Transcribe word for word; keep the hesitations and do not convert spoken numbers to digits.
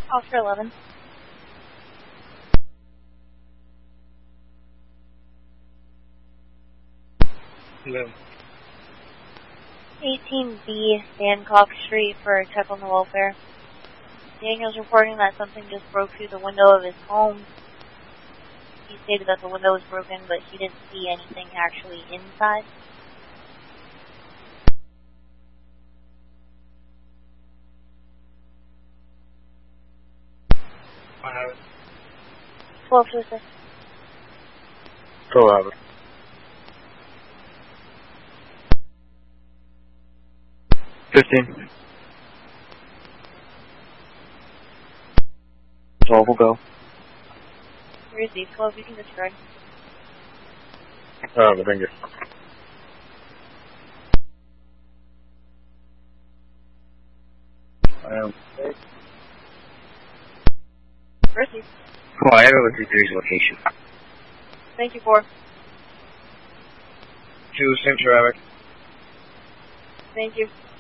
Officer eleven. Hello. eighteen B, Hancock Street for check on the welfare. Daniel's reporting that something just broke through the window of his home. He stated that the window was broken, but he didn't see anything actually inside. I have it. twelve to assist. Still have it. Fifteen. twelve will go. Receive. twelve, you can discard. Oh, thank you. I am. Receive. Come on, everyone to three's location. Thank you, four. Two, same traffic. Thank you.